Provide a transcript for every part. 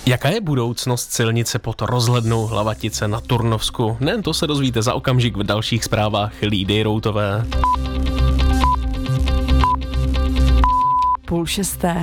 Jaká je budoucnost silnice pod rozhlednou Hlavatice na Turnovsku? Nejen to se dozvíte za okamžik v dalších zprávách Lídy Routové. 5:30.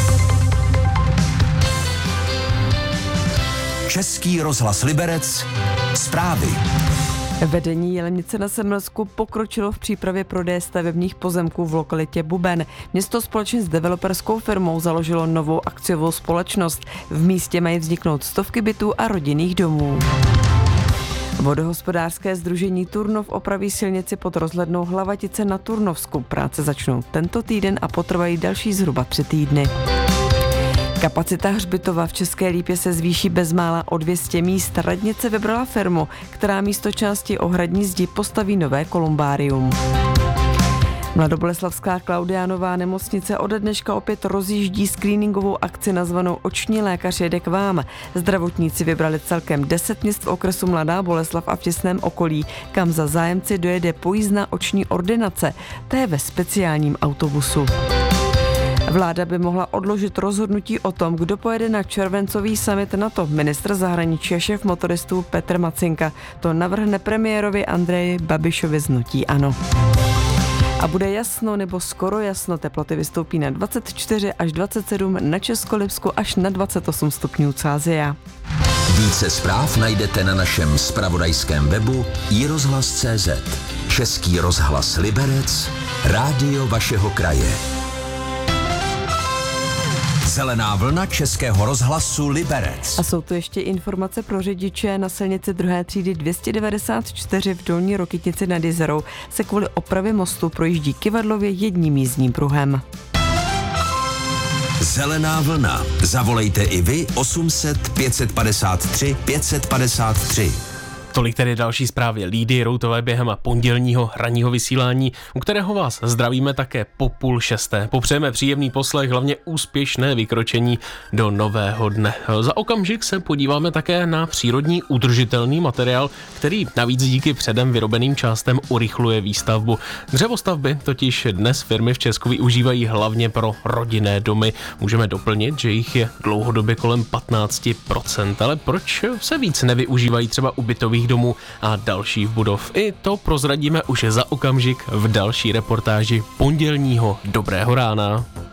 Český rozhlas Liberec, zprávy. Vedení Jilemnice na Semilsku pokročilo v přípravě prodeje stavebních pozemků v lokalitě Buben. Město společně s developerskou firmou založilo novou akciovou společnost. V místě mají vzniknout stovky bytů a rodinných domů. Vodohospodářské sdružení Turnov opraví silnici pod rozhlednou Hlavatice na Turnovsku. Práce začnou tento týden a potrvají další zhruba 3 týdny. Kapacita hřbitova v České Lípě se zvýší bezmála o 200 míst. Radnice vybrala firmu, která místo části ohradní zdi postaví nové kolumbárium. Mladoboleslavská Klaudiánová nemocnice ode dneška opět rozjíždí screeningovou akci nazvanou Oční lékař jede k vám. Zdravotníci vybrali celkem 10 měst v okresu Mladá Boleslav a v těsném okolí, kam za zájemci dojede pojízdná oční ordinace. To je ve speciálním autobusu. Vláda by mohla odložit rozhodnutí o tom, kdo pojede na červencový summit NATO. Ministr zahraničí a šéf motoristů Petr Macinka to navrhne premiérovi Andreji Babišovi z hnutí ANO. A bude jasno nebo skoro jasno, teploty vystoupí na 24 až 27, na Českolipsku až na 28 stupňů Celsia. Více zpráv najdete na našem zpravodajském webu iRozhlas.cz. Český rozhlas Liberec, rádio vašeho kraje. Zelená vlna Českého rozhlasu Liberec. A jsou tu ještě informace pro řidiče. Na silnici 2. třídy 294 v Dolní Rokytnici nad Jizerou se kvůli opravě mostu projíždí kyvadlově jedním jízdním pruhem. Zelená vlna. Zavolejte i vy 800 553 553. Tolik tedy další zprávy Lídy Routové během pondělního ranního vysílání, u kterého vás zdravíme také po 5:30. Popřejeme příjemný poslech, hlavně úspěšné vykročení do nového dne. Za okamžik se podíváme také na přírodní udržitelný materiál, který navíc díky předem vyrobeným částem urychluje výstavbu. Dřevostavby totiž dnes firmy v Česku využívají hlavně pro rodinné domy. Můžeme doplnit, že jich je dlouhodobě kolem 15%, ale proč se víc nevyužívají třeba ubytových domů a dalších budov? I to prozradíme už za okamžik v další reportáži pondělního Dobrého rána.